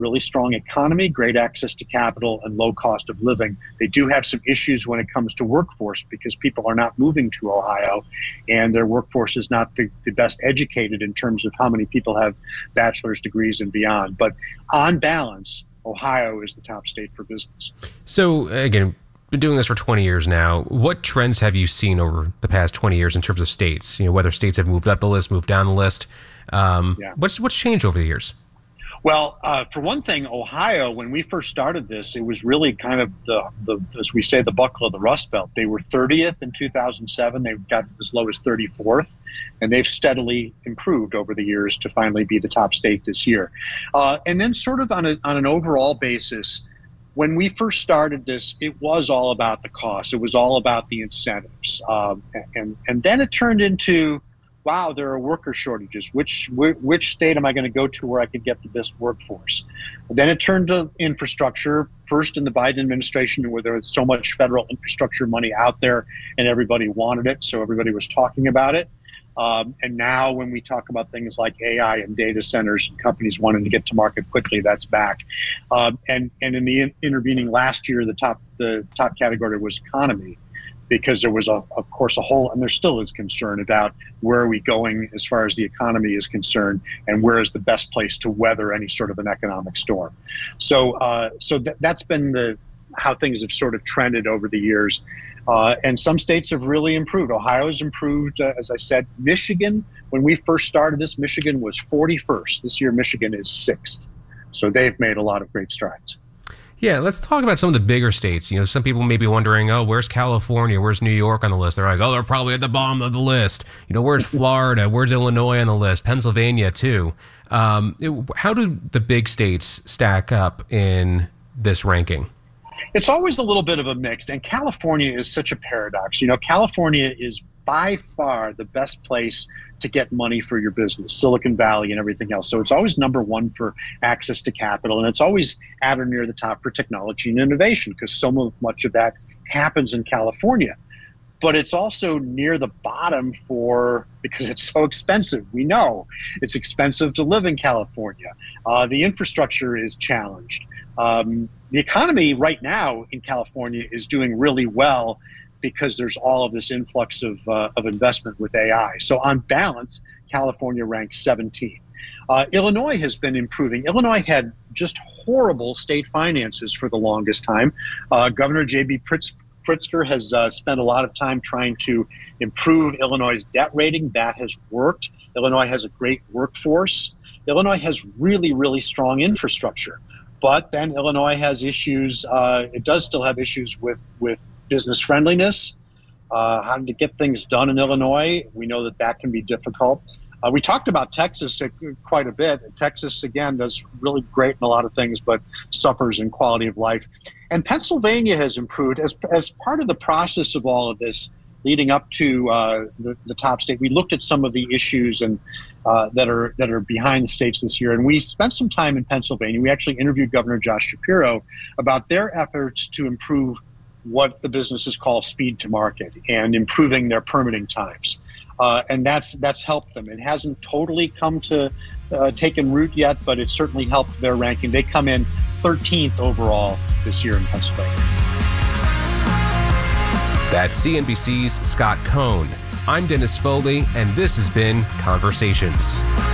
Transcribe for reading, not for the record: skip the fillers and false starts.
really strong economy, great access to capital, and low cost of living. They do have some issues when it comes to workforce because people are not moving to Ohio, and their workforce is not the best educated in terms of how many people have bachelor's degrees and beyond. But on balance, Ohio is the top state for business. So again, been doing this for 20 years now. What trends have you seen over the past 20 years in terms of states? Whether states have moved up the list, moved down the list. What's changed over the years? Well, for one thing, Ohio, when we first started this, it was really kind of the as we say, the buckle of the Rust Belt. They were 30th in 2007. They got as low as 34th, and they've steadily improved over the years to finally be the top state this year. And then sort of on an overall basis, when we first started this, it was all about the cost. It was all about the incentives. And then it turned into, wow, there are worker shortages. Which state am I going to go to where I can get the best workforce? And then it turned to infrastructure, first in the Biden administration, where there was so much federal infrastructure money out there and everybody wanted it, so everybody was talking about it. And now when we talk about things like AI and data centers and companies wanting to get to market quickly, that's back. And in the intervening last year, the top category was economy, because there was, of course, a whole, and there still is concern about where are we going as far as the economy is concerned, and where is the best place to weather any sort of an economic storm. So that's been how things have sort of trended over the years. And some states have really improved. Ohio has improved, as I said. Michigan, when we first started this, Michigan was 41st. This year, Michigan is 6th. So they've made a lot of great strides. Yeah, let's talk about some of the bigger states. Some people may be wondering, oh, where's California? Where's New York on the list? They're like, oh, they're probably at the bottom of the list. Where's Florida? Where's Illinois on the list? Pennsylvania, too. How do the big states stack up in this ranking? It's always a little bit of a mix, and California is such a paradox. California is by far the best place to get money for your business, Silicon Valley and everything else. So it's always number one for access to capital, and it's always at or near the top for technology and innovation, because so much of that happens in California. But it's also near the bottom because it's so expensive. We know it's expensive to live in California. The infrastructure is challenged. The economy right now in California is doing really well because there's all of this influx of investment with AI. So on balance, California ranks 17. Illinois has been improving. Illinois had just horrible state finances for the longest time. Governor J.B. Pritzker has spent a lot of time trying to improve Illinois' debt rating. That has worked. Illinois has a great workforce. Illinois has really, really strong infrastructure. But then Illinois has issues. It does still have issues with business friendliness, how to get things done in Illinois. We know that can be difficult. We talked about Texas quite a bit. Texas, again, does really great in a lot of things, but suffers in quality of life. And Pennsylvania has improved. As part of the process of all of this, leading up to the top state, we looked at some of the issues and that are behind the states this year. And we spent some time in Pennsylvania. We actually interviewed Governor Josh Shapiro about their efforts to improve what the businesses call speed to market and improving their permitting times. And that's helped them. It hasn't totally come to taken root yet, but it certainly helped their ranking. They come in 13th overall this year in Pennsylvania. That's CNBC's Scott Cohn. I'm Dennis Foley, and this has been Conversations.